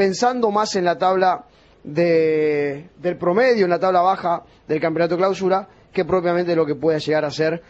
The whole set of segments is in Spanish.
pensando más en la tabla del promedio, en la tabla baja del campeonato clausura, que propiamente lo que pueda llegar a ser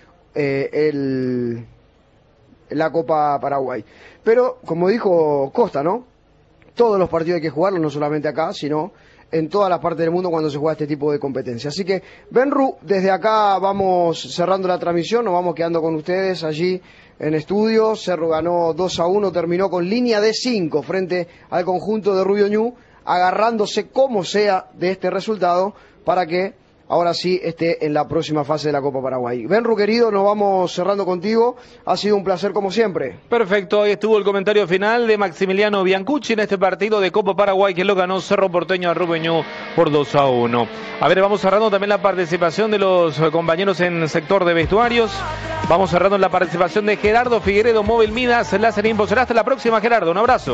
la Copa Paraguay. Pero, como dijo Costa, ¿no? Todos los partidos hay que jugarlos, no solamente acá, sino en todas las partes del mundo cuando se juega este tipo de competencia. Así que, Benru, desde acá vamos cerrando la transmisión, nos vamos quedando con ustedes allí en estudio. Cerro ganó 2-1, terminó con línea de 5 frente al conjunto de Rubio Ñu, agarrándose como sea de este resultado para que ahora sí esté en la próxima fase de la Copa Paraguay. Benru, querido, nos vamos cerrando contigo. Ha sido un placer como siempre. Perfecto, ahí estuvo el comentario final de Maximiliano Biancucci en este partido de Copa Paraguay que lo ganó Cerro Porteño a Rubio Ñu por 2-1. A ver, vamos cerrando también la participación de los compañeros en sector de vestuarios. Vamos cerrando la participación de Gerardo Figueredo, Móvil Midas, Láser Info. Será hasta la próxima, Gerardo. Un abrazo.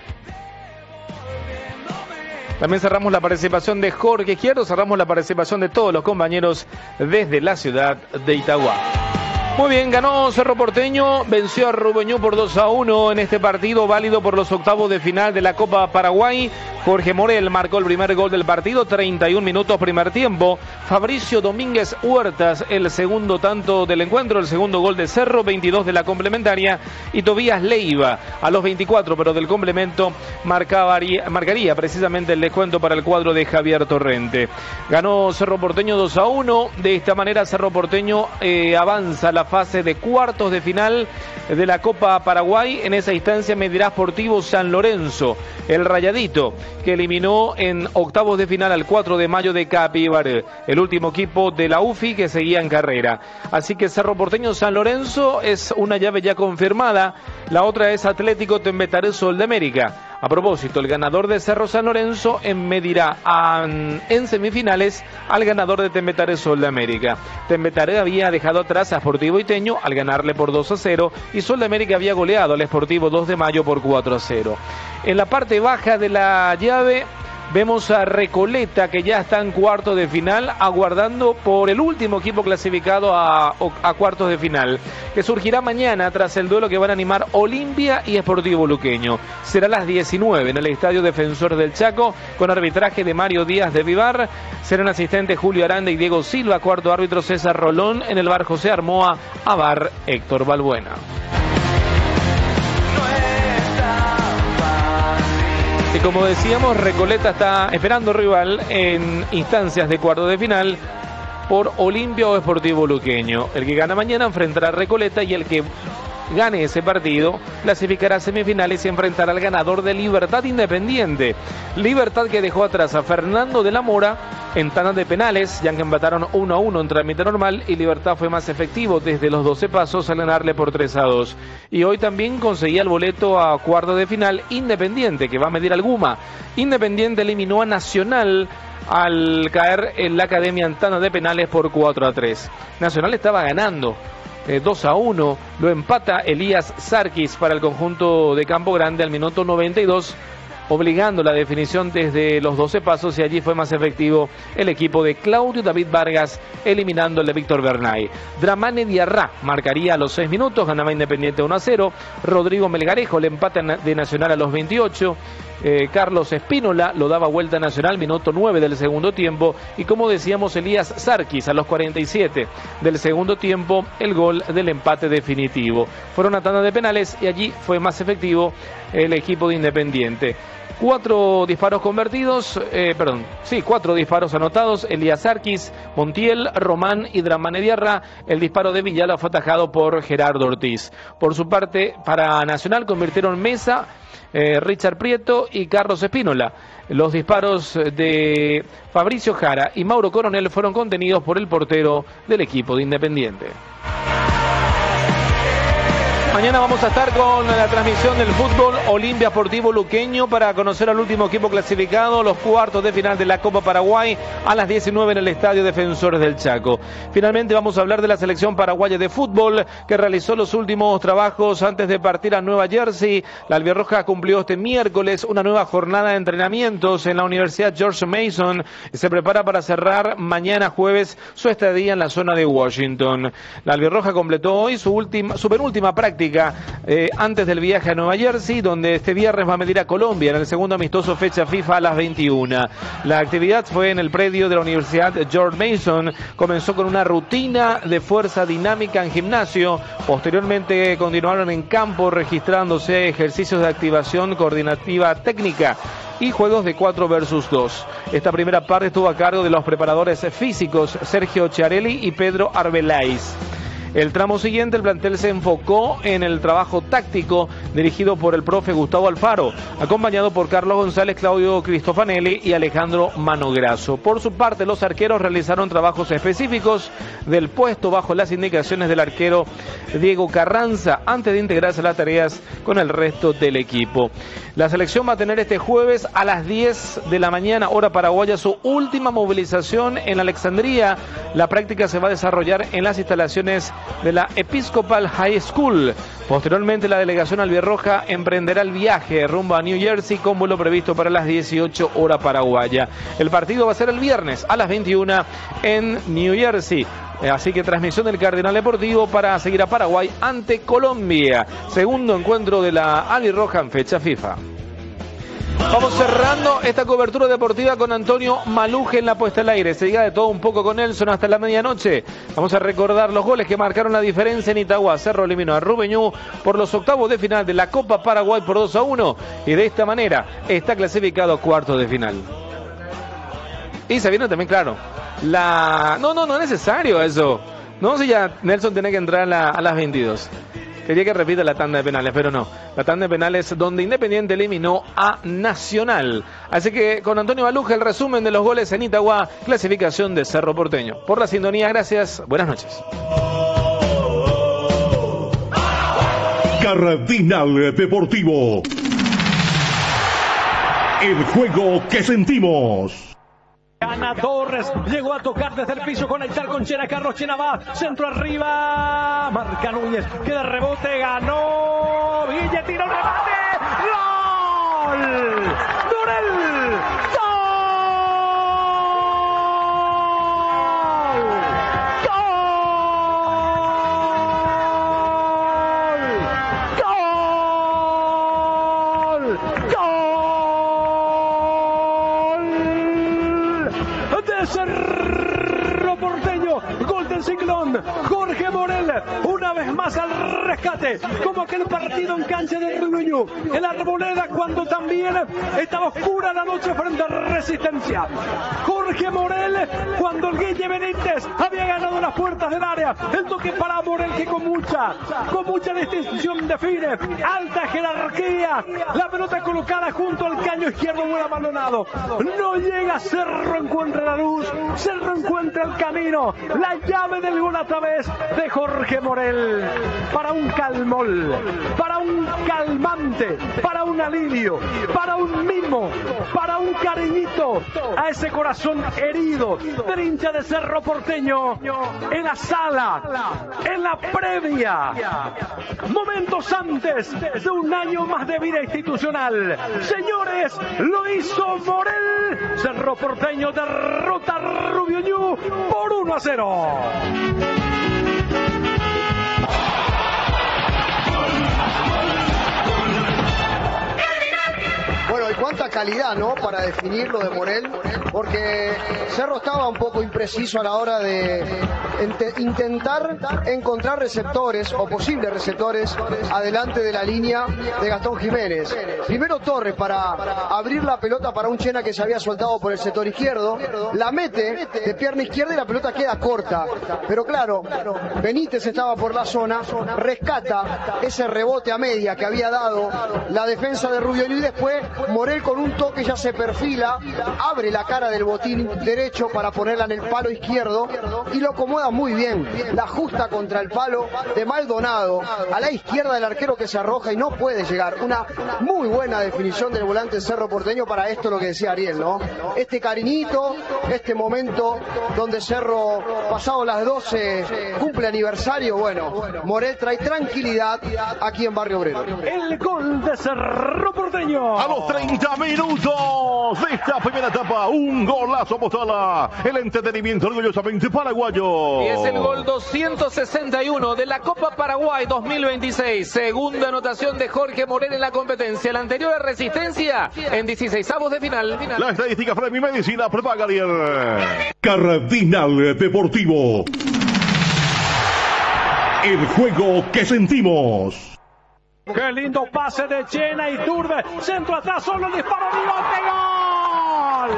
También cerramos la participación de Jorge Izquierdo, cerramos la participación de todos los compañeros desde la ciudad de Itagua. Muy bien, ganó Cerro Porteño, venció a Rubio Ñu por 2-1 en este partido válido por los octavos de final de la Copa Paraguay. Jorge Morel marcó el primer gol del partido, 31 minutos primer tiempo. Fabricio Domínguez Huertas, el segundo tanto del encuentro, el segundo gol de Cerro, 22 de la complementaria. Y Tobías Leiva, a los 24, pero del complemento, marcaría precisamente el descuento para el cuadro de Javier Torrente. Ganó Cerro Porteño 2-1. De esta manera Cerro Porteño avanza a la fase de cuartos de final de la Copa Paraguay. En esa instancia medirá Sportivo San Lorenzo, el Rayadito, que eliminó en octavos de final al 4 de mayo de Capibaré, el último equipo de la UFI que seguía en carrera. Así que Cerro Porteño San Lorenzo es una llave ya confirmada. La otra es Atlético Tembetaré Sol de América. A propósito, el ganador de Cerro San Lorenzo medirá en semifinales al ganador de Tembetaré Sol de América. Tembetaré había dejado atrás a Sportivo Iteño al ganarle por 2-0 y Sol de América había goleado al Sportivo 2 de mayo por 4-0. En la parte baja de la llave vemos a Recoleta, que ya está en cuartos de final, aguardando por el último equipo clasificado a cuartos de final, que surgirá mañana tras el duelo que van a animar Olimpia y Sportivo Luqueño. Será a las 19 en el Estadio Defensor del Chaco, con arbitraje de Mario Díaz de Vivar. Serán asistentes Julio Aranda y Diego Silva, cuarto árbitro César Rolón, en el bar José Armoa, a bar Héctor Balbuena. Y como decíamos, Recoleta está esperando rival en instancias de cuartos de final por Olimpia o Sportivo Luqueño. El que gana mañana enfrentará a Recoleta y el que gane ese partido clasificará a semifinales y enfrentará al ganador de Libertad Independiente. Libertad que dejó atrás a Fernando de la Mora en tanda de penales, ya que empataron 1-1 en trámite normal, y Libertad fue más efectivo desde los 12 pasos al ganarle por 3-2. Y hoy también conseguía el boleto a cuarto de final Independiente, que va a medir al Guma. Independiente eliminó a Nacional al caer en la Academia en tanda de penales por 4-3. Nacional estaba ganando 2-1, lo empata Elías Sarkis para el conjunto de Campo Grande al minuto 92, obligando la definición desde los 12 pasos, y allí fue más efectivo el equipo de Claudio David Vargas, eliminando el de Víctor Bernay. Dramane Diarra marcaría a los 6 minutos, ganaba Independiente 1-0. Rodrigo Melgarejo le empata de Nacional a los 28. Carlos Espínola lo daba vuelta a Nacional, minuto 9 del segundo tiempo, y como decíamos, Elías Sarkis a los 47 del segundo tiempo, el gol del empate definitivo. Fueron a tanda de penales y allí fue más efectivo el equipo de Independiente. 4 disparos convertidos, 4 disparos anotados: Elías Sarkis, Montiel, Román y Dramane Diarra. El disparo de Villalba fue atajado por Gerardo Ortiz. Por su parte, para Nacional convirtieron Mesa, Richard Prieto y Carlos Espínola. Los disparos de Fabricio Jara y Mauro Coronel fueron contenidos por el portero del equipo de Independiente. Mañana vamos a estar con la transmisión del fútbol Olimpia Sportivo Luqueño para conocer al último equipo clasificado, los cuartos de final de la Copa Paraguay, a las 19 en el Estadio Defensores del Chaco. Finalmente vamos a hablar de la selección paraguaya de fútbol, que realizó los últimos trabajos antes de partir a Nueva Jersey. La albirroja cumplió este miércoles una nueva jornada de entrenamientos en la Universidad George Mason y se prepara para cerrar mañana jueves su estadía en la zona de Washington. La albirroja completó hoy su penúltima práctica práctica antes del viaje a Nueva Jersey, donde este viernes va a medir a Colombia en el segundo amistoso fecha FIFA a las 21. La actividad fue en el predio de la Universidad George Mason. Comenzó con una rutina de fuerza dinámica en gimnasio. Posteriormente continuaron en campo registrándose ejercicios de activación coordinativa técnica y juegos de 4 versus 2. Esta primera parte estuvo a cargo de los preparadores físicos Sergio Chiarelli y Pedro Arbeláez. El tramo siguiente, el plantel se enfocó en el trabajo táctico dirigido por el profe Gustavo Alfaro, acompañado por Carlos González, Claudio Cristofanelli y Alejandro Manograsso. Por su parte, los arqueros realizaron trabajos específicos del puesto bajo las indicaciones del arquero Diego Carranza, antes de integrarse a las tareas con el resto del equipo. La selección va a tener este jueves a las 10 de la mañana, hora paraguaya, su última movilización en Alexandría. La práctica se va a desarrollar en las instalaciones de la Episcopal High School. Posteriormente, la delegación albirroja emprenderá el viaje rumbo a New Jersey con vuelo previsto para las 18 hora paraguaya. El partido va a ser el viernes a las 21 en New Jersey. Así que transmisión del Cardenal Deportivo para seguir a Paraguay ante Colombia. Segundo encuentro de la albirroja en fecha FIFA. Vamos cerrando esta cobertura deportiva con Antonio Maluje en la puesta al aire. Se diga de todo un poco con Nelson hasta la medianoche. Vamos a recordar los goles que marcaron la diferencia en Itagua. Cerro eliminó a Rubeñú por los octavos de final de la Copa Paraguay por 2-1. Y de esta manera está clasificado a cuartos de final. Y se viene también, claro, No es necesario eso. No, si ya Nelson tiene que entrar a las 22. Quería que repita la tanda de penales, pero no. La tanda de penales donde Independiente eliminó a Nacional. Así que con Antonio Maluje el resumen de los goles en Itagua, clasificación de Cerro Porteño. Por la sintonía, gracias. Buenas noches. Cardenal Deportivo. El juego que sentimos. Ana Torres, llegó a tocar desde el piso, conectar con Chena, Carlos Chena va, centro arriba, marca Núñez, queda rebote, ganó, Ville tiró el remate, ¡gol! ¡Morel! Cerro Porteño, gol del Ciclón, Jorge Morel, una vez más al rescate, como aquel partido en cancha de Rubeñú, en la Arboleda, cuando también estaba oscura la noche frente a Resistencia. Jorge Morel, cuando el Guille Benítez había ganado las puertas del área, el toque para Morel que con mucha distinción define, alta jerarquía, la pelota colocada junto al caño izquierdo, muy abandonado, no llega, Cerro encuentra la luz, Cerro encuentra el camino, la llave del gol a través de Jorge Morel, para un calmol, para un calmante, para un alivio, para un mimo, para un cariñito a ese corazón herido del hincha de Cerro Porteño, en la sala, en la previa, momentos antes de un año más de vida institucional. Señores, lo hizo Morel. Cerro Porteño derrota a Rubeñú por 1-0. Bueno, y cuánta calidad, ¿no?, para definir lo de Morel, porque Cerro estaba un poco impreciso a la hora de intentar encontrar receptores o posibles receptores adelante de la línea de Gastón Jiménez. Primero Torres para abrir la pelota para un Chena que se había soltado por el sector izquierdo, la mete de pierna izquierda y la pelota queda corta, pero claro, Benítez estaba por la zona, rescata ese rebote a media que había dado la defensa de Rubeñú y después Morel con un toque ya se perfila, abre la cara del botín derecho para ponerla en el palo izquierdo y lo acomoda muy bien, la ajusta contra el palo de Maldonado, a la izquierda del arquero que se arroja y no puede llegar. Una muy buena definición del volante Cerro Porteño para esto, lo que decía Ariel, ¿no? Este cariñito, este momento donde Cerro, pasado las 12, cumple aniversario, bueno, Morel trae tranquilidad aquí en Barrio Obrero. El gol de Cerro Porteño. A los 30 minutos de esta primera etapa. Un golazo Apostala. El entretenimiento orgullosamente paraguayo. Y es el gol 261 de la Copa Paraguay 2026. Segunda anotación de Jorge Morel en la competencia. La anterior a Resistencia en 16avos de final. La estadística para mi medicina. Prepaga Ariel. Cardinal Deportivo. El juego que sentimos. Qué lindo pase de Chena y Turbe. Centro atrás, solo el disparo. ¡Bigote! ¡Gol!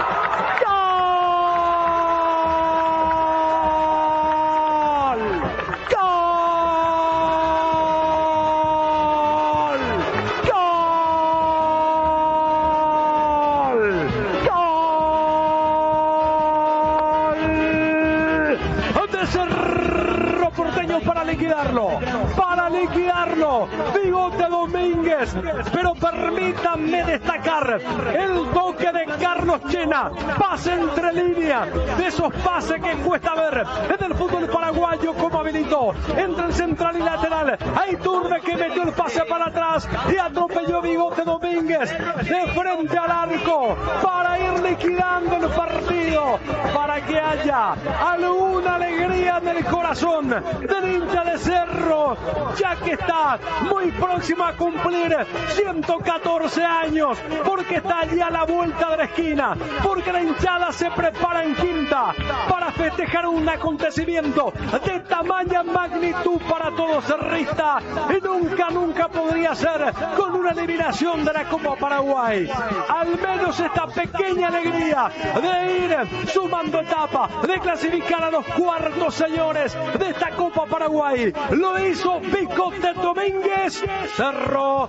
Para liquidarlo, Bigote Domínguez, pero permítanme destacar el toque de Carlos Chena, pase entre líneas, de esos pases que cuesta ver en el fútbol paraguayo como habilitó entre el central y lateral. Hay Turbe que metió el pase para atrás y atropelló Bigote Domínguez de frente al arco para ir liquidando el partido, para que haya alguna alegría en el corazón del hincha de Cerro, ya que está muy próximo a cumplir 114 años, porque está allí a la vuelta de la esquina, porque la hinchada se prepara en Quinta para festejar un acontecimiento de tamaña magnitud para todo cerrista, y nunca podría ser con una eliminación de la Copa Paraguay. Al menos esta pequeña alegría de ir sumando etapa, de clasificar a los cuartos, señores, de esta Copa Paraguay. Lo hizo Bigote Domínguez. Cerro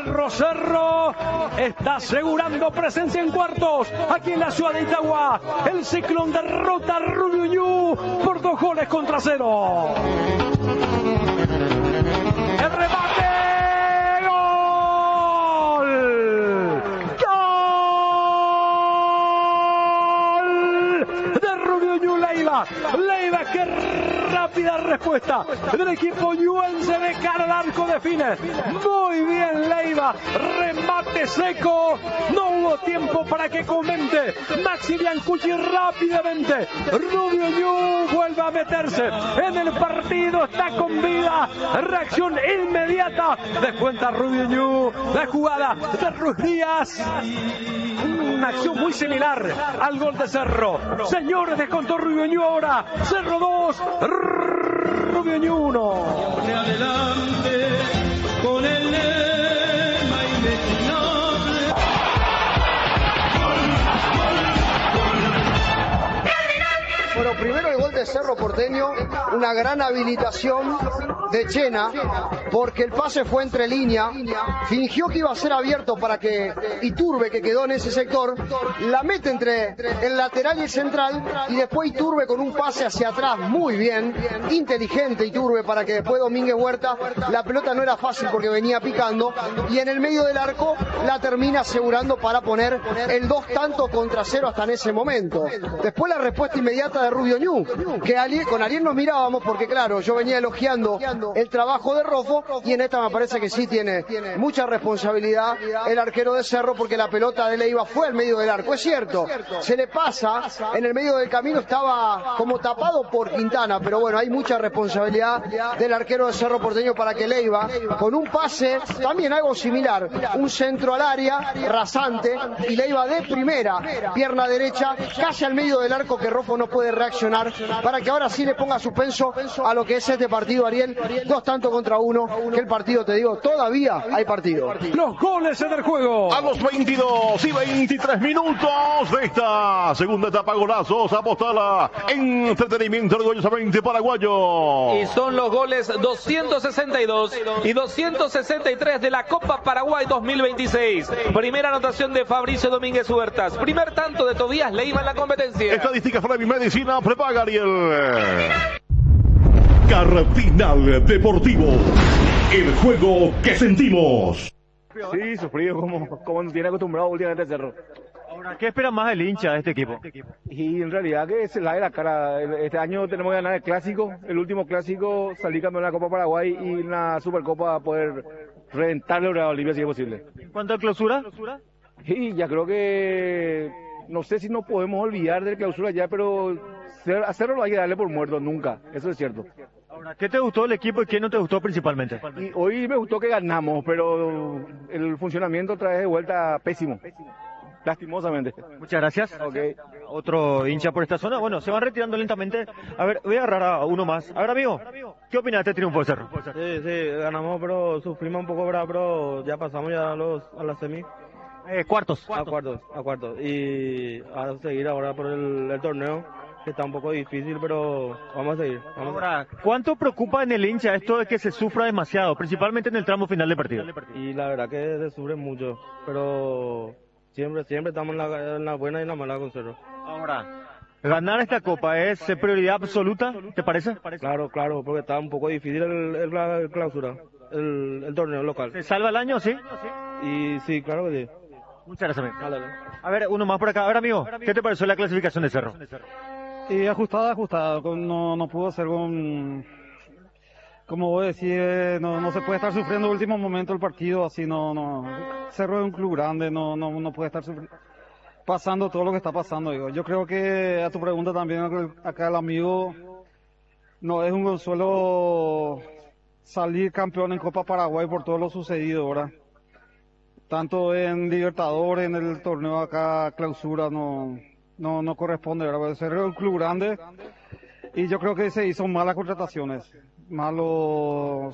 está asegurando presencia en cuartos aquí en la ciudad de Itagua. El Ciclón derrota a Rubio Ñu por 2-0. El remate. Leiva, qué rápida respuesta del equipo ñuense de cara al arco, define muy bien Leiva, remate seco, no hubo tiempo para que comente Maxi Biancucci rápidamente. Rubio Ñu vuelve a meterse en el partido, está con vida, reacción inmediata, descuenta Rubio Ñu, la jugada de Ruiz Díaz, una acción muy similar al gol de Cerro. Señores, descontó Rubio Ñu ahora. Cerro 2, Rubio Ñu 1. Adelante con el lema inimaginable. Bueno, primero el gol de Cerro Porteño, una gran habilitación de Chena, porque el pase fue entre línea, fingió que iba a ser abierto para que Iturbe, que quedó en ese sector, la mete entre el lateral y el central, y después Iturbe con un pase hacia atrás, muy bien, inteligente Iturbe, para que después Domínguez Huerta, la pelota no era fácil porque venía picando, y en el medio del arco la termina asegurando para poner el 2-0 hasta en ese momento. Después la respuesta inmediata de Rubio Ñu, que con Ariel nos mirábamos porque claro, yo venía elogiando el trabajo de Rofo, y en esta me parece que sí tiene mucha responsabilidad el arquero de Cerro, porque la pelota de Leiva fue al medio del arco. Es cierto, se le pasa, en el medio del camino estaba como tapado por Quintana, pero bueno, hay mucha responsabilidad del arquero de Cerro Porteño para que Leiva, con un pase, también algo similar, un centro al área, rasante, y Leiva de primera, pierna derecha, casi al medio del arco, que Rofo no puede reaccionar, para que ahora sí le ponga suspenso a lo que es este partido, Ariel. 2-1, que el partido, te digo, todavía hay partido. Los goles en el juego. A los 22 y 23 minutos de esta segunda etapa, golazos, Apostala, entretenimiento orgullosamente paraguayo. Y son los goles 262 y 263 de la Copa Paraguay 2026. Primera anotación de Fabricio Domínguez Huertas. Primer tanto de Tobías Leiva en la competencia. Estadísticas para mi medicina, prepaga Ariel. Cardinal Deportivo, el juego que sentimos. Sí, sufrido como nos tiene acostumbrado últimamente a Cerro. Ahora, ¿qué espera más del hincha de este equipo? Y en realidad que se la de la cara. Este año tenemos que ganar el clásico, el último clásico, salir campeón de la Copa Paraguay y en la Supercopa poder reventarle a Bolivia si es posible. ¿En cuanto a clausura? Y ya creo que, no sé si nos podemos olvidar del clausura ya, pero hacerlo no hay que darle por muerto nunca, eso es cierto. Ahora, ¿qué te gustó del equipo y qué no te gustó principalmente? Y hoy me gustó que ganamos, pero el funcionamiento otra vez de vuelta pésimo, lastimosamente. Muchas gracias. Ok. Otro hincha por esta zona. Bueno, se van retirando lentamente. A ver, voy a agarrar a uno más. A ver, amigo, ¿qué opinas de este triunfo de Cerro? Sí, ganamos, pero sufrimos un poco, ¿verdad? Pero ya pasamos ya a la semi. Cuartos. A cuartos. Y a seguir ahora por el torneo, que está un poco difícil, pero vamos a seguir. Ahora, ¿cuánto preocupa en el hincha esto de que se sufra demasiado, principalmente en el tramo final de partido? Y la verdad que se sufre mucho, pero siempre estamos en la buena y en la mala con Cerro. Ahora, ganar esta copa es prioridad absoluta, ¿te parece? Claro, porque está un poco difícil el clausura, el torneo local. ¿Se salva el año, sí? Y sí, claro que sí. Muchas gracias, amigo. Dale. A ver, uno más por acá. A ver, amigo, ¿qué te pareció la clasificación de Cerro? Y ajustada. No pudo ser como vos decís, no se puede estar sufriendo en el último momento el partido, así no. Cerro es un club grande, no puede estar pasando todo lo que está pasando. Digo. Yo creo que a tu pregunta también, acá el amigo, no es un consuelo salir campeón en Copa Paraguay por todo lo sucedido, ¿verdad? Tanto en Libertadores, en el torneo acá, clausura, no corresponde, ¿verdad? Cerro es un club grande y yo creo que se hizo malas contrataciones, malos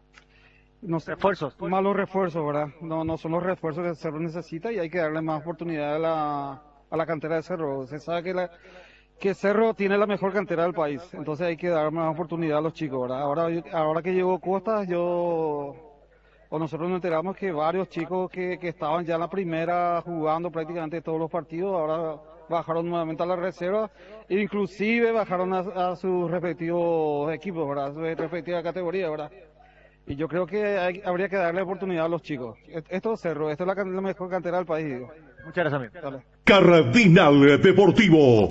refuerzos, ¿verdad? No son los refuerzos que Cerro necesita y hay que darle más oportunidad a la cantera de Cerro. Se sabe que Cerro tiene la mejor cantera del país, entonces hay que dar más oportunidad a los chicos, ¿verdad? Ahora que llegó Costas, nosotros nos enteramos que varios chicos que estaban ya en la primera jugando prácticamente todos los partidos, ahora bajaron nuevamente a la reserva, inclusive bajaron a sus respectivos equipos, ¿verdad? A su respectiva categoría, ¿verdad? Y yo creo que habría que darle oportunidad a los chicos. Esto es Cerro, esto es la mejor cantera del país, digo. Muchas gracias, amigo. Dale. Cardinal Deportivo.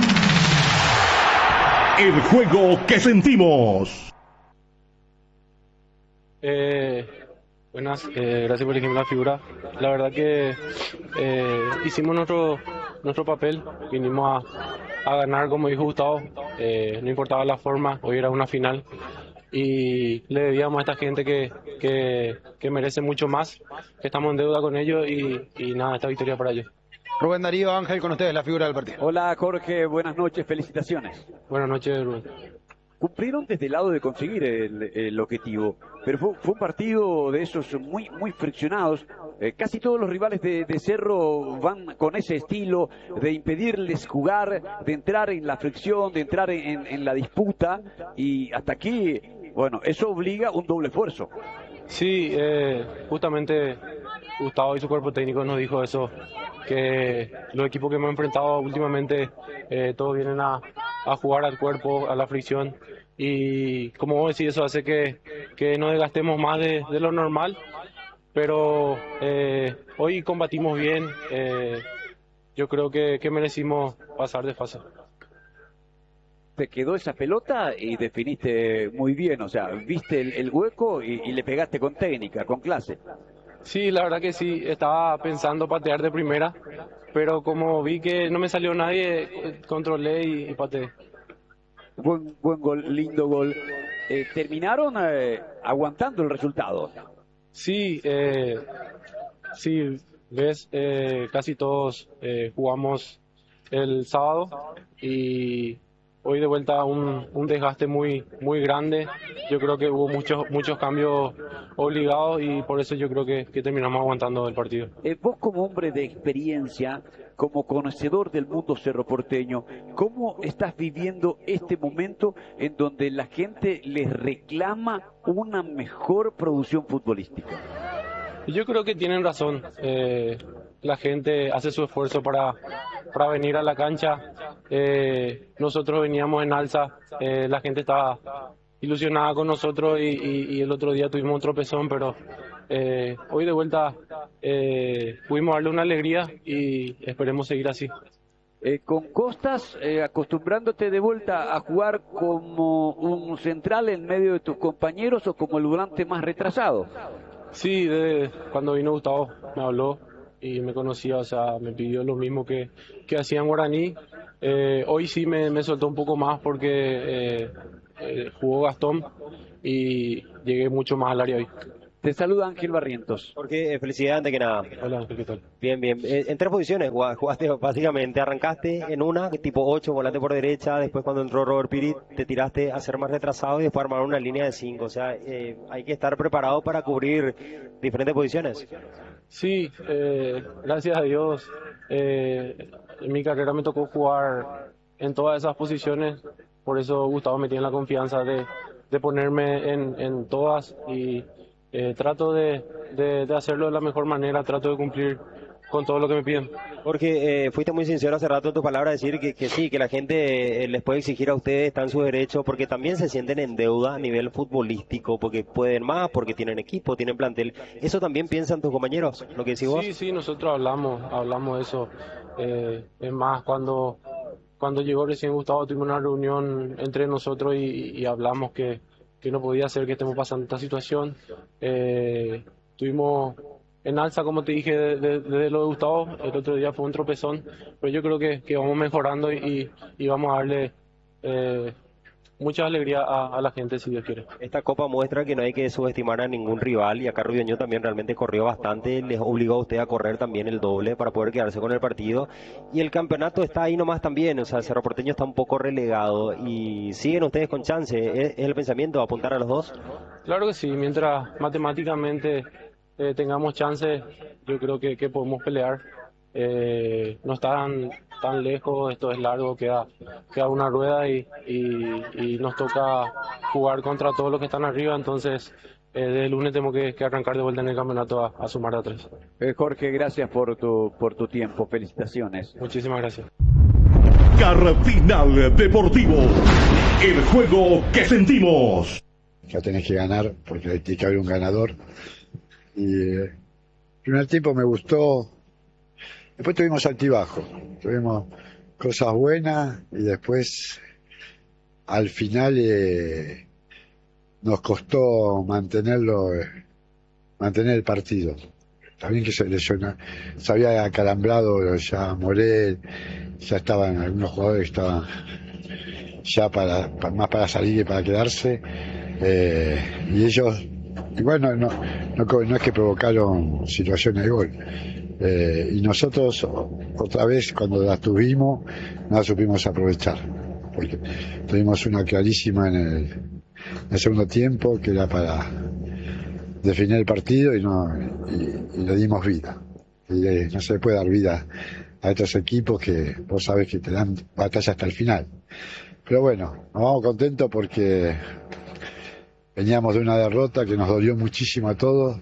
El juego que sentimos. Buenas, gracias por elegirme la figura. La verdad que hicimos nuestro papel, vinimos a ganar como dijo Gustavo, no importaba la forma, hoy era una final y le debíamos a esta gente que merece mucho más, que estamos en deuda con ellos y nada, esta victoria para ellos. Rubén Darío Ángel con ustedes, la figura del partido. Hola Jorge, buenas noches, felicitaciones. Buenas noches, Rubén. Cumplieron desde el lado de conseguir el objetivo, pero fue un partido de esos muy friccionados. Casi todos los rivales de Cerro van con ese estilo de impedirles jugar, de entrar en la fricción, de entrar en la disputa, y hasta aquí, bueno, eso obliga un doble esfuerzo. Sí, justamente Gustavo y su cuerpo técnico nos dijo eso, que los equipos que hemos enfrentado últimamente todos vienen a jugar al cuerpo, a la fricción, y como vos decís, eso hace que nos desgastemos más de lo normal, pero hoy combatimos bien, yo creo que merecimos pasar de fase. Te quedó esa pelota y definiste muy bien, o sea, viste el hueco y le pegaste con técnica, con clase. Sí, la verdad que sí, estaba pensando patear de primera, pero como vi que no me salió nadie, controlé y pateé. Buen gol, lindo gol. Terminaron aguantando el resultado. Sí, ves, casi todos jugamos el sábado y hoy de vuelta un desgaste muy grande. Yo creo que hubo muchos cambios obligados y por eso yo creo que terminamos aguantando el partido. Vos como hombre de experiencia, como conocedor del mundo cerroporteño, ¿cómo estás viviendo este momento en donde la gente les reclama una mejor producción futbolística? Yo creo que tienen razón. La gente hace su esfuerzo para venir a la cancha. Nosotros veníamos en alza, la gente estaba ilusionada con nosotros y el otro día tuvimos un tropezón, pero hoy de vuelta pudimos darle una alegría y esperemos seguir así. Con Costas, acostumbrándote de vuelta a jugar como un central en medio de tus compañeros o como el volante más retrasado. Sí, cuando vino Gustavo me habló y me conocía, o sea, me pidió lo mismo que hacía en Guaraní. Hoy sí me soltó un poco más porque jugó Gastón y llegué mucho más al área hoy. Te saluda Ángel Barrientos. Porque felicidad antes que nada. Hola Ángel, ¿qué tal? Bien, bien. En 3 posiciones jugaste básicamente. Arrancaste en una, tipo 8, volante por derecha. Después cuando entró Robert Piri, te tiraste a ser más retrasado y después armar una línea de 5. O sea, hay que estar preparado para cubrir diferentes posiciones. Sí, gracias a Dios. En mi carrera me tocó jugar en todas esas posiciones. Por eso Gustavo me tiene la confianza de ponerme en todas y trato de hacerlo de la mejor manera, trato de cumplir con todo lo que me piden. Porque fuiste muy sincero hace rato en tus palabras, decir que sí, que la gente les puede exigir a ustedes, está en su derecho, porque también se sienten en deuda a nivel futbolístico, porque pueden más, porque tienen equipo, tienen plantel. ¿Eso también piensan tus compañeros, lo que decís vos? Sí, nosotros hablamos de eso. Es más, cuando llegó recién Gustavo, tuvimos una reunión entre nosotros y hablamos que no podía ser que estemos pasando esta situación. Estuvimos en alza, como te dije, desde lo de Gustavo. El otro día fue un tropezón, pero yo creo que vamos mejorando y vamos a darle mucha alegría a la gente, si Dios quiere. Esta copa muestra que no hay que subestimar a ningún rival, y acá Rubiño también realmente corrió bastante, les obligó a usted a correr también el doble para poder quedarse con el partido, y el campeonato está ahí nomás también. O sea, el Cerro Porteño está un poco relegado y siguen ustedes con chance. ¿Es el pensamiento apuntar a los dos? Claro que sí, mientras matemáticamente tengamos chance, yo creo que podemos pelear. No están tan lejos, esto es largo, queda una rueda y nos toca jugar contra todos los que están arriba. Entonces desde el lunes tenemos que arrancar de vuelta en el campeonato a sumar a 3. Jorge, gracias por tu tiempo, felicitaciones. Muchísimas gracias. Cardinal Deportivo, el juego que sentimos. Ya tenés que ganar porque tiene que haber un ganador. Y el primer tiempo me gustó. Después tuvimos altibajo, tuvimos cosas buenas y después al final nos costó mantener el partido. También que se lesionó, se había acalambrado ya Morel, ya estaban algunos jugadores que estaban ya más para salir que para quedarse, y ellos igual no es que provocaron situaciones de gol. Y nosotros otra vez cuando las tuvimos no las supimos aprovechar, porque tuvimos una clarísima en el segundo tiempo que era para definir el partido y le dimos vida. Y no se le puede dar vida a estos equipos que vos sabés que te dan batalla hasta el final. Pero bueno, nos vamos contentos porque veníamos de una derrota que nos dolió muchísimo a todos,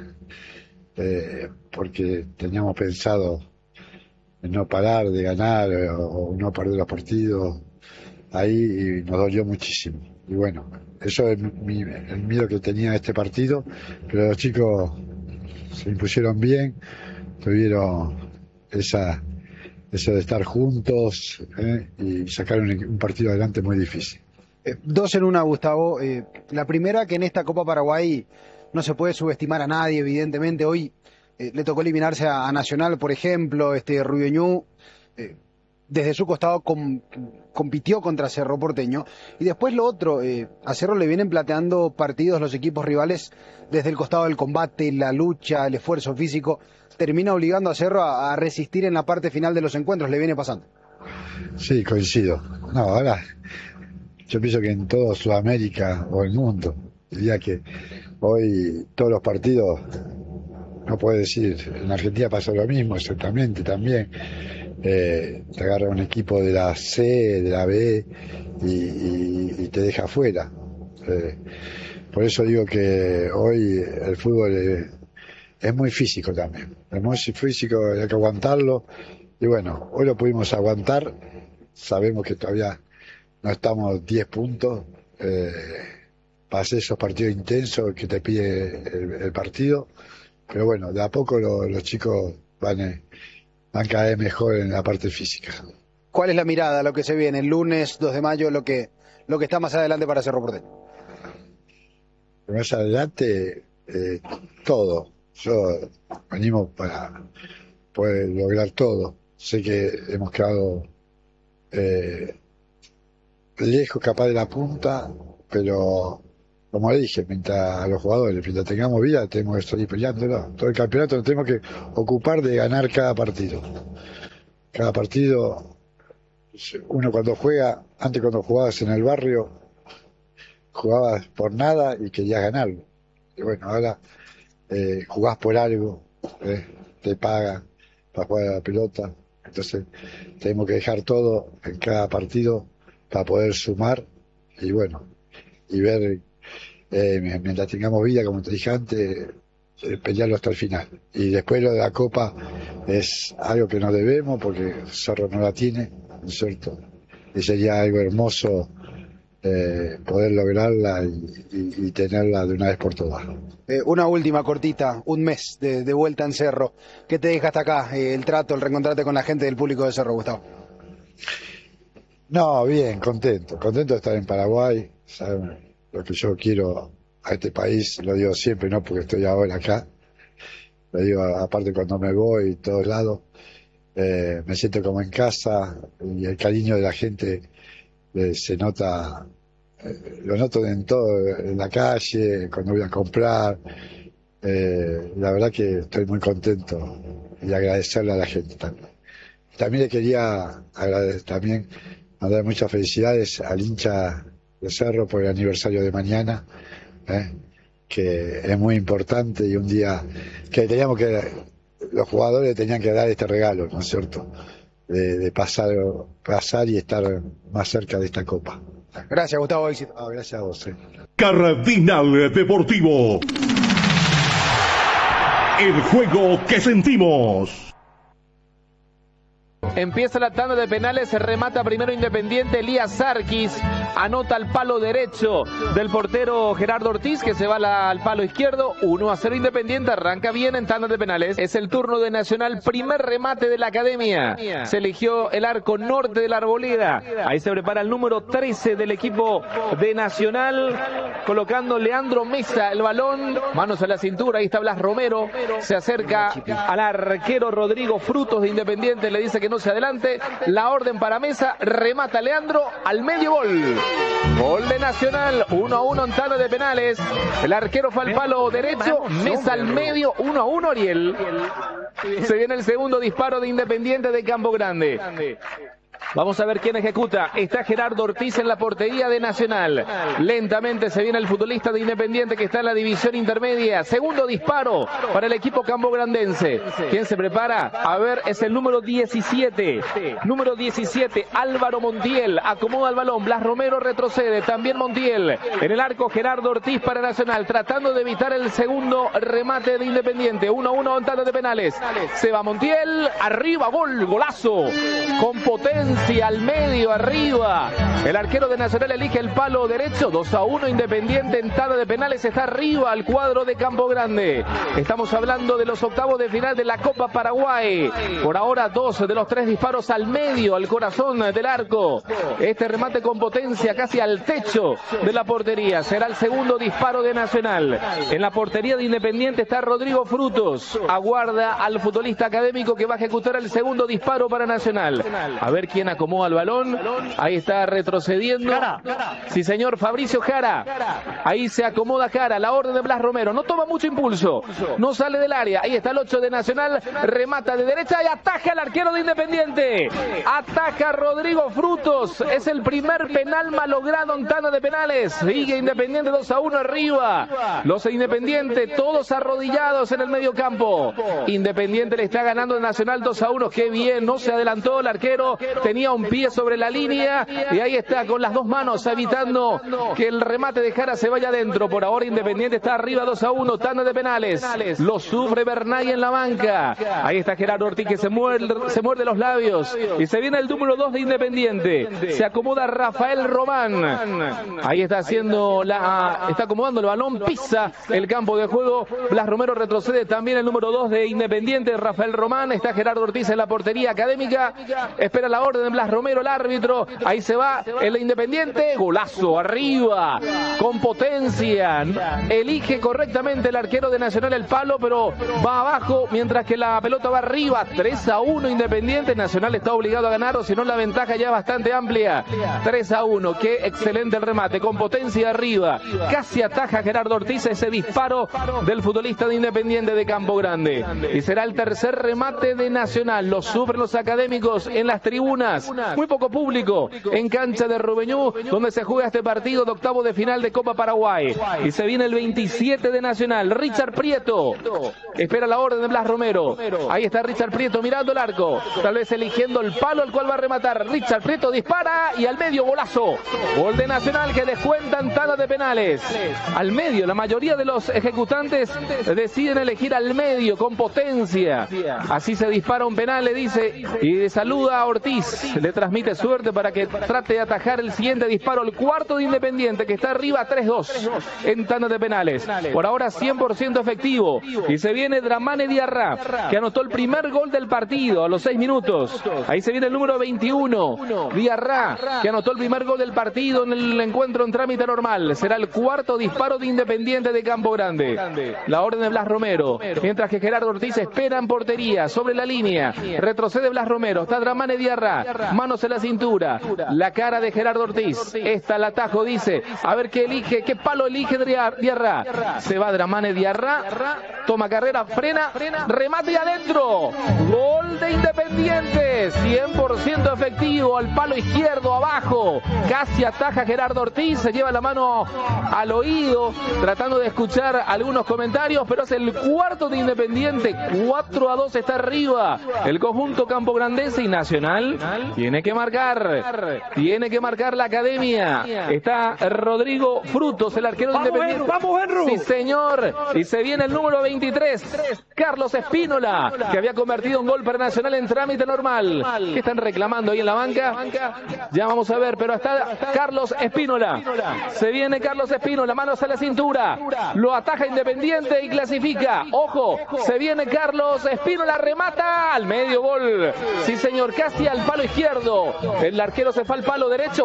porque teníamos pensado en no parar de ganar o no perder los partidos ahí, y nos dolió muchísimo. Y bueno, eso es el miedo que tenía este partido, pero los chicos se impusieron bien, tuvieron eso de estar juntos, y sacaron un partido adelante muy difícil. 2 en 1, Gustavo. La primera, que en esta Copa Paraguay no se puede subestimar a nadie, evidentemente. Hoy le tocó eliminarse a Nacional, por ejemplo. Rubiñú desde su costado compitió contra Cerro Porteño. Y después lo otro, a Cerro le vienen planteando partidos los equipos rivales desde el costado del combate, la lucha, el esfuerzo físico. Termina obligando a Cerro a resistir en la parte final de los encuentros. ¿Le viene pasando? Sí, coincido. No, ahora yo pienso que en todo Sudamérica o el mundo, diría que hoy todos los partidos, no puedo decir, en Argentina pasó lo mismo exactamente también. Te agarra un equipo de la C, de la B y te deja afuera. Por eso digo que hoy el fútbol es muy físico también. Es muy físico, hay que aguantarlo. Y bueno, hoy lo pudimos aguantar. Sabemos que todavía no estamos 10 puntos. Para hacer esos partidos intensos que te pide el partido. Pero bueno, de a poco los chicos van cada vez mejor en la parte física. ¿Cuál es la mirada, lo que se viene el lunes 2 de mayo, lo que está más adelante para Cerro Porteño? Más adelante, todo. Venimos puede lograr todo. Sé que hemos quedado lejos capaz de la punta, pero como le dije, mientras a los jugadores, mientras tengamos vida, tenemos que seguir peleándolo. Todo el campeonato nos tenemos que ocupar de ganar cada partido. Cada partido, uno cuando juega, antes cuando jugabas en el barrio, jugabas por nada y querías ganarlo. Y bueno, ahora jugás por algo, te pagan para jugar a la pelota. Entonces tenemos que dejar todo en cada partido para poder sumar y bueno, y ver, mientras tengamos vida, como te dije antes, pelearlo hasta el final. Y después lo de la Copa es algo que no debemos porque Cerro no la tiene, ¿no es cierto? Y sería algo hermoso poder lograrla y tenerla de una vez por todas. Una última cortita, un mes de vuelta en Cerro. ¿Qué te deja hasta acá el trato, el reencontrarte con la gente del público de Cerro, Gustavo? No, bien, contento de estar en Paraguay. ¿Saben? Lo que yo quiero a este país, lo digo siempre, no porque estoy ahora acá, lo digo aparte cuando me voy, todos lados, me siento como en casa y el cariño de la gente se nota, lo noto en todo, en la calle, cuando voy a comprar. La verdad que estoy muy contento y agradecerle a la gente también. También le quería agradecer, también mandar muchas felicidades al hincha de Cerro por el aniversario de mañana, que es muy importante y un día que teníamos que, los jugadores tenían que dar este regalo, ¿no es cierto? De pasar y estar más cerca de esta copa. Gracias, Gustavo. Éxito. Gracias a vos. Cardinal Deportivo. El juego que sentimos. Empieza la tanda de penales, se remata primero Independiente, Elías Sarkis anota al palo derecho del portero Gerardo Ortiz, que se va al palo izquierdo. 1-0 Independiente, arranca bien en tanda de penales. Es el turno de Nacional, primer remate de la academia. Se eligió el arco norte de la Arboleda. Ahí se prepara el número 13 del equipo de Nacional, colocando Leandro Mesa el balón, manos a la cintura. Ahí está Blas Romero, se acerca al arquero Rodrigo Frutos de Independiente, le dice que no se adelante, la orden para Mesa, remata Leandro al medio, gol. Gol de Nacional, 1-1 en tanda de penales. El arquero fue al palo derecho, Mesa al medio, 1-1 Ariel. Se viene el segundo disparo de Independiente de Campo Grande. Vamos a ver quién ejecuta. Está Gerardo Ortiz en la portería de Nacional. Lentamente se viene el futbolista de Independiente que está en la división intermedia. Segundo disparo para el equipo cambograndense. ¿Quién se prepara? A ver, es el número 17. Número 17, Álvaro Montiel. Acomoda el balón. Blas Romero retrocede. También Montiel. En el arco Gerardo Ortiz para Nacional. Tratando de evitar el segundo remate de Independiente. 1-1 en tanda de penales. Se va Montiel. Arriba, gol, golazo. Con potencia. Al medio, arriba. El arquero de Nacional elige el palo derecho. 2-1 Independiente en tanda de penales. Está arriba al cuadro de Campo Grande. Estamos hablando de los octavos de final de la Copa Paraguay. Por ahora 2 de los 3 disparos al medio, al corazón del arco. Este remate con potencia casi al techo de la portería. Será el segundo disparo de Nacional. En la portería de Independiente está Rodrigo Frutos. Aguarda al futbolista académico que va a ejecutar el segundo disparo para Nacional. A ver quién acomoda el balón. Ahí está retrocediendo. Sí, señor, Fabricio Jara. Ahí se acomoda Jara. La orden de Blas Romero. No toma mucho impulso. No sale del área. Ahí está el 8 de Nacional. Remata de derecha y ataja al arquero de Independiente. Ataja Rodrigo Frutos. Es el primer penal malogrado en tanda de penales. Sigue Independiente 2-1 arriba. Los de Independiente todos arrodillados en el medio campo. Independiente le está ganando a Nacional 2-1. Qué bien. No se adelantó el arquero. Tenía un pie sobre la línea y ahí está con las dos manos evitando que el remate de Jara se vaya adentro. Por ahora Independiente está arriba 2-1, tanda de penales. Lo sufre Bernay en la banca. Ahí está Gerardo Ortiz que se muerde los labios y se viene el número 2 de Independiente. Se acomoda Rafael Román. Ahí está está acomodando el balón, pisa el campo de juego. Blas Romero retrocede también el número 2 de Independiente, Rafael Román. Está Gerardo Ortiz en la portería académica. Espera la orden orden de Blas Romero, el árbitro. Ahí se va el Independiente. Golazo arriba, con potencia. Elige correctamente el arquero de Nacional el palo, pero va abajo, mientras que la pelota va arriba. 3-1 Independiente. Nacional está obligado a ganar, o si no la ventaja ya es bastante amplia. 3-1. Qué excelente el remate, con potencia arriba. Casi ataja Gerardo Ortiz ese disparo del futbolista de Independiente de Campo Grande. Y será el tercer remate de Nacional. Lo sufren los académicos en las tribunas. Muy poco público en cancha de Rubeñú, donde se juega este partido de octavo de final de Copa Paraguay. Y se viene el 27 de Nacional. Richard Prieto espera la orden de Blas Romero. Ahí está Richard Prieto mirando el arco, tal vez eligiendo el palo al cual va a rematar. Richard Prieto dispara y al medio, golazo. Gol de Nacional que descuentan tanda de penales. Al medio, la mayoría de los ejecutantes deciden elegir al medio con potencia. Así se dispara un penal, le dice, y saluda a Ortiz. Le transmite suerte para que trate de atajar el siguiente disparo, el cuarto de Independiente, que está arriba 3-2 en tanda de penales. Por ahora 100% efectivo. Y se viene Dramane Diarra, que anotó el primer gol del partido a los 6 minutos. Ahí se viene el número 21, Diarra, que anotó el primer gol del partido en el encuentro en trámite normal. Será el cuarto disparo de Independiente de Campo Grande. La orden de Blas Romero, mientras que Gerardo Ortiz espera en portería, sobre la línea. Retrocede Blas Romero, está Dramane Diarra, manos en la cintura. La cara de Gerardo Ortiz, está el atajo, dice, a ver qué elige, qué palo elige Diarra. Se va Dramane Diarra, toma carrera, frena, remate y adentro. Gol de Independiente, 100% efectivo, al palo izquierdo, abajo. Casi ataja Gerardo Ortiz, se lleva la mano al oído, tratando de escuchar algunos comentarios, pero es el cuarto de Independiente. 4-2 está arriba el conjunto campograndense, y Nacional tiene que marcar la academia. Está Rodrigo Frutos, el arquero de Independiente. ¡Vamos, Henry! Sí, señor. Y se viene el número 23, Carlos Espínola, que había convertido un gol para Nacional en trámite normal. ¿Qué están reclamando ahí en la banca? Ya vamos a ver, pero está Carlos Espínola. Se viene Carlos Espínola, manos a la cintura. Lo ataja Independiente y clasifica. Ojo, se viene Carlos Espínola, remata al medio, gol. Sí, señor, casi al palo izquierdo. El arquero se fue al palo derecho.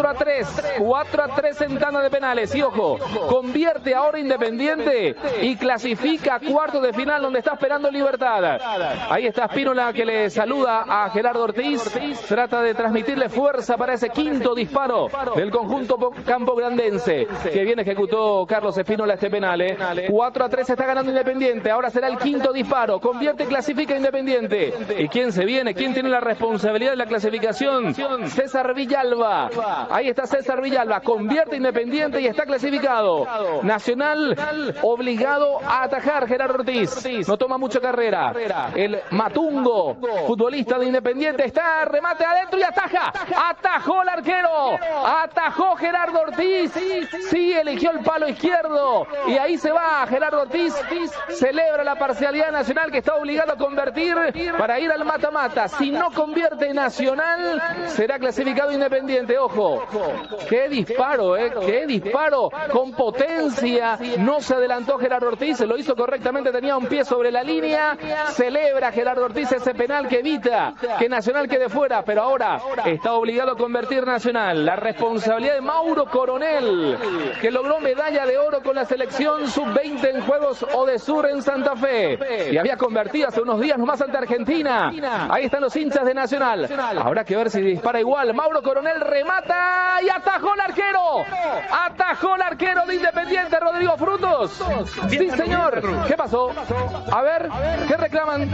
4-3. 4-3 en tanda de penales. Y ojo, convierte ahora Independiente y clasifica a cuartos de final, donde está esperando Libertad. Ahí está Espínola, que le saluda a Gerardo Ortiz. Trata de transmitirle fuerza para ese quinto disparo del conjunto campograndense, que bien ejecutó Carlos Espínola este penal. 4-3 está ganando Independiente. Ahora será el quinto disparo. Convierte y clasifica Independiente. ¿Y quién se viene? ¿Quién tiene la responsabilidad de la clasificación? César Villalba. Ahí está César Villalba. Convierte Independiente y está clasificado. Nacional obligado a atajar Gerardo Ortiz. No toma mucha carrera. El Matungo, futbolista de Independiente, está, remate adentro y ataja. Atajó el arquero. Atajó Gerardo Ortiz. Sí, eligió el palo izquierdo. Y ahí se va Gerardo Ortiz. Celebra la parcialidad Nacional, que está obligado a convertir para ir al mata-mata. Si no convierte Nacional, será clasificado Independiente. Ojo, qué disparo, qué disparo con potencia. No se adelantó Gerardo Ortiz, lo hizo correctamente, tenía un pie sobre la línea. Celebra Gerardo Ortiz ese penal que evita que Nacional quede fuera, pero ahora está obligado a convertir Nacional. La responsabilidad de Mauro Coronel, que logró medalla de oro con la selección sub-20 en Juegos Odesur en Santa Fe, y había convertido hace unos días nomás ante Argentina. Ahí están los hinchas de Nacional. Habrá que ver si dispara igual. Mauro Coronel remata y atajó el arquero. Atajó el arquero de Independiente, Rodrigo Frutos. Sí, señor. ¿Qué pasó? A ver, ¿qué reclaman?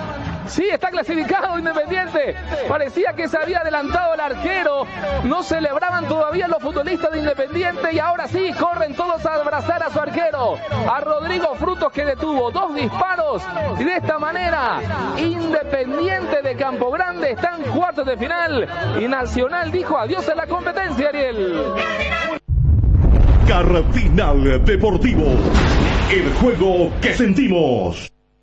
Sí, está clasificado Independiente. Parecía que se había adelantado el arquero. No celebraban todavía los futbolistas de Independiente, y ahora sí, corren todos a abrazar a su arquero, a Rodrigo Frutos, que detuvo 2 disparos. Y de esta manera, Independiente de Campo Grande está en cuartos de final. Y Nacional dijo adiós a la competencia, Ariel. Cardinal Deportivo, el juego que sentimos.